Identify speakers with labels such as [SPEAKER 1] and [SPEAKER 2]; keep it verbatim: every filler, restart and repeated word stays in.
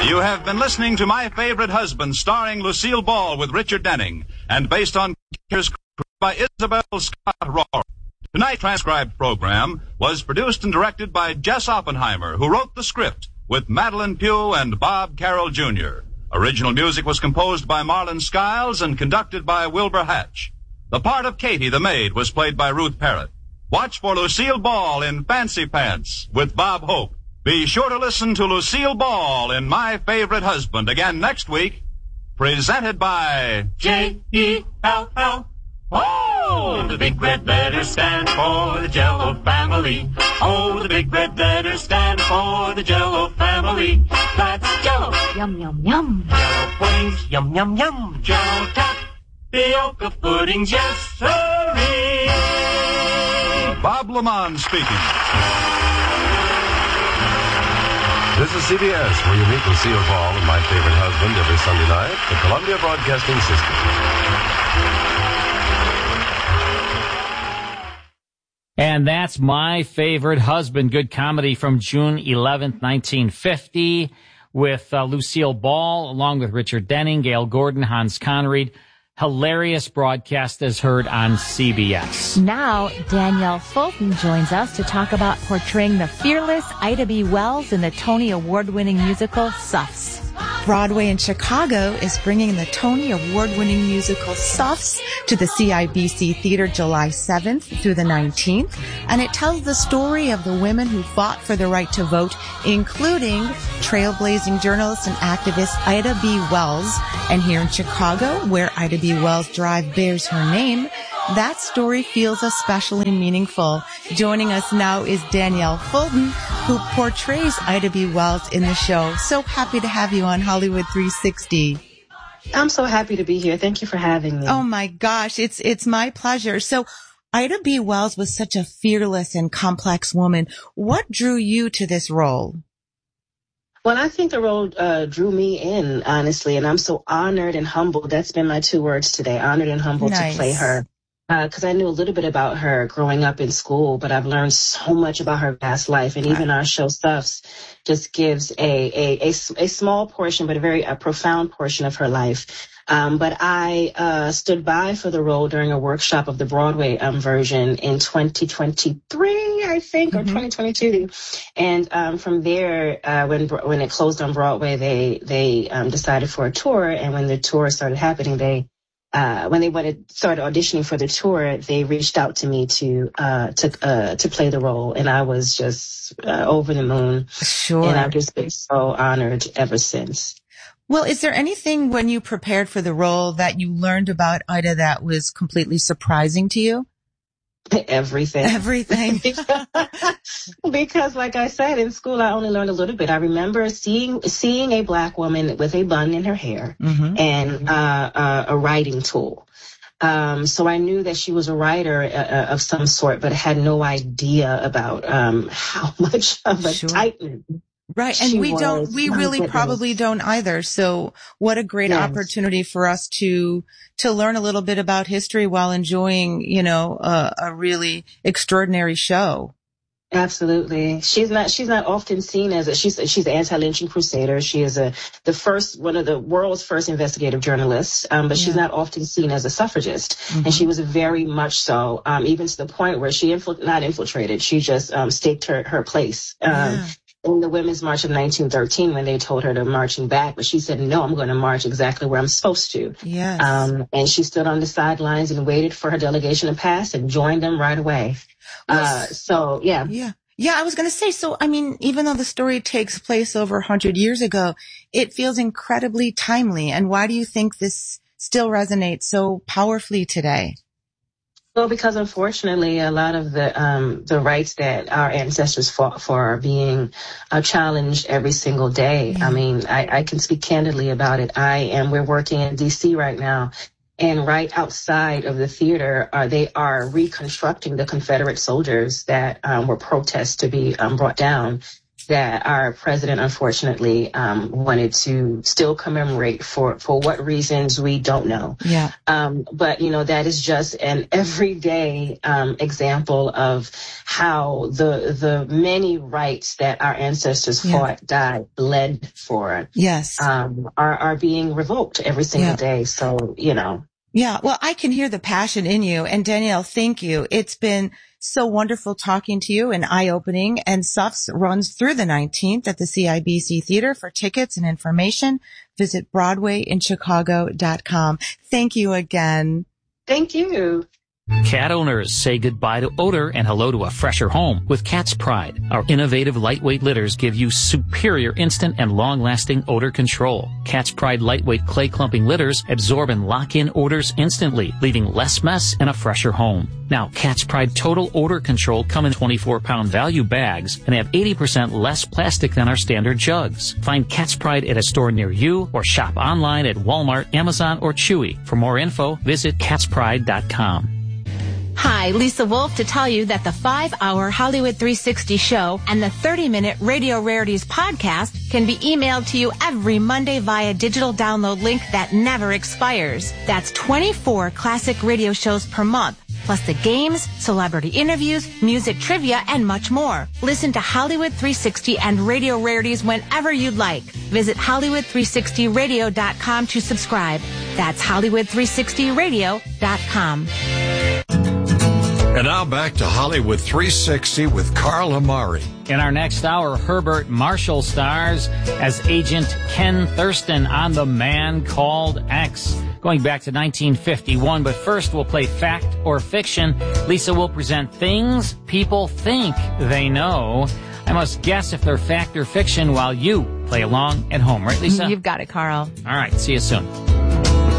[SPEAKER 1] You have been listening to My Favorite Husband, starring Lucille Ball with Richard Denning, and based on characters by Isabel Scott Rohr. Tonight's transcribed program was produced and directed by Jess Oppenheimer, who wrote the script with Madeline Pugh and Bob Carroll Junior Original music was composed by Marlon Skiles and conducted by Wilbur Hatch. The part of Katie the maid was played by Ruth Parrott. Watch for Lucille Ball in Fancy Pants with Bob Hope. Be sure to listen to Lucille Ball in My Favorite Husband again next week. Presented by
[SPEAKER 2] J E L L. Oh, the big red letters stand for the Jell-O family. Oh, the big red letters stand for the Jell-O family. That's Jell-O.
[SPEAKER 3] Yum, yum, yum.
[SPEAKER 2] Jell-O puddings, yum, yum, yum. Jell-O tapioca puddings, yes, sirree.
[SPEAKER 1] Bob Lamont speaking.
[SPEAKER 4] This is C B S, where you meet Lucille Ball and My Favorite Husband every Sunday night, the Columbia Broadcasting System.
[SPEAKER 5] And that's My Favorite Husband, good comedy from June eleventh, nineteen fifty, with uh, Lucille Ball, along with Richard Denning, Gail Gordon, Hans Conried. Hilarious broadcast as heard on C B S.
[SPEAKER 3] Now, Danielle Fulton joins us to talk about portraying the fearless Ida B. Wells in the Tony Award-winning musical Suffs.
[SPEAKER 6] Broadway in Chicago is bringing the Tony Award-winning musical Suffs to the C I B C Theater July seventh through the nineteenth, and it tells the story of the women who fought for the right to vote, including trailblazing journalist and activist Ida B. Wells. And here in Chicago, where Ida B. Wells Drive bears her name, that story feels especially meaningful. Joining us now is Danielle Fulton, who portrays Ida B. Wells in the show. So happy to have you on Hollywood three sixty.
[SPEAKER 7] I'm so happy to be here. Thank you for having me.
[SPEAKER 6] Oh my gosh, it's it's my pleasure. So Ida B. Wells was such a fearless and complex woman. What drew you to this role?
[SPEAKER 7] Well, I think the role uh, drew me in, honestly, and I'm so honored and humbled. That's been my two words today, honored and humbled
[SPEAKER 6] Nice.
[SPEAKER 7] to play her. Because uh, I knew a little bit about her growing up in school, but I've learned so much about her past life. And even our show Stuffs just gives a, a, a, a small portion, but a very a profound portion of her life. Um, but I uh, stood by for the role during a workshop of the Broadway um, version in twenty twenty-three, I think, mm-hmm. or twenty twenty-two. And um, from there, uh, when when it closed on Broadway, they they um, decided for a tour. And when the tour started happening, they Uh, when they wanted started auditioning for the tour, they reached out to me to uh, to uh, to play the role, and I was just uh, over the moon.
[SPEAKER 6] Sure.
[SPEAKER 7] And I've just been so honored ever since.
[SPEAKER 6] Well, is there anything when you prepared for the role that you learned about Ida that was completely surprising to you?
[SPEAKER 7] Everything.
[SPEAKER 6] Everything.
[SPEAKER 7] Because, like I said, in school, I only learned a little bit. I remember seeing seeing a black woman with a bun in her hair mm-hmm. and uh, uh, a writing tool. Um, so I knew that she was a writer uh, of some sort, but I had no idea about um, how much of a sure. titan.
[SPEAKER 6] Right. And we was. don't, we oh, really goodness. probably don't either. So what a great yes. opportunity for us to, to learn a little bit about history while enjoying, you know, a, a really extraordinary show.
[SPEAKER 7] Absolutely. She's not, she's not often seen as a, she's, she's an anti-lynching crusader. She is a, the first, one of the world's first investigative journalists, um, but yeah. she's not often seen as a suffragist. Mm-hmm. And she was very much so, um, even to the point where she, infil- not infiltrated, she just, um, staked her, her place. Um, yeah. in the Women's March of nineteen thirteen when they told her to marching back, but she said, no, I'm going to march exactly where I'm supposed to.
[SPEAKER 6] Yes.
[SPEAKER 7] Um, and she stood on the sidelines and waited for her delegation to pass and joined them right away. Uh, so, yeah.
[SPEAKER 6] Yeah. Yeah, I was going to say, so, I mean, even though the story takes place over one hundred years ago, it feels incredibly timely. And why do you think this still resonates so powerfully today?
[SPEAKER 7] Well, because unfortunately, a lot of the um, the rights that our ancestors fought for are being uh, challenged every single day. Mm-hmm. I mean, I, I can speak candidly about it. I am, we're working in D C right now, and right outside of the theater, uh, they are reconstructing the Confederate soldiers that um, were protests to be um, brought down. that our president, unfortunately, um, wanted to still commemorate for, for what reasons we don't know.
[SPEAKER 6] Yeah.
[SPEAKER 7] Um, but, you know, that is just an everyday um, example of how the the many rights that our ancestors
[SPEAKER 6] Yeah.
[SPEAKER 7] fought, died, bled for,
[SPEAKER 6] Yes.
[SPEAKER 7] um, are, are being revoked every single
[SPEAKER 6] Yeah.
[SPEAKER 7] day. So, you know.
[SPEAKER 6] Yeah. Well, I can hear the passion in you. And Danielle, thank you. It's been so wonderful talking to you and eye-opening. And S U F S runs through the nineteenth at the C I B C Theater. For tickets and information, visit broadway in chicago dot com. Thank you again.
[SPEAKER 7] Thank you.
[SPEAKER 8] Cat owners, say goodbye to odor and hello to a fresher home with Cat's Pride. Our innovative lightweight litters give you superior instant and long-lasting odor control. Cat's Pride lightweight clay clumping litters absorb and lock in odors instantly, leaving less mess and a fresher home. Now, Cat's Pride Total Odor Control come in twenty-four pound value bags and have eighty percent less plastic than our standard jugs. Find Cat's Pride at a store near you or shop online at Walmart, Amazon, or Chewy. For more info, visit cats pride dot com.
[SPEAKER 3] Hi, Lisa Wolf to tell you that the five hour Hollywood three sixty show and the thirty minute Radio Rarities podcast can be emailed to you every Monday via digital download link that never expires. That's twenty-four classic radio shows per month, plus the games, celebrity interviews, music trivia, and much more. Listen to Hollywood three sixty and Radio Rarities whenever you'd like. Visit Hollywood three sixty radio dot com to subscribe. That's Hollywood three sixty radio dot com.
[SPEAKER 9] And now back to Hollywood three sixty with Carl Amari.
[SPEAKER 5] In our next hour, Herbert Marshall stars as Agent Ken Thurston on The Man Called X, going back to nineteen fifty-one. But first, we'll play Fact or Fiction. Lisa will present things people think they know. I must guess if they're fact or fiction while you play along at home. Right, Lisa?
[SPEAKER 3] You've got it, Carl.
[SPEAKER 5] All right. See you soon.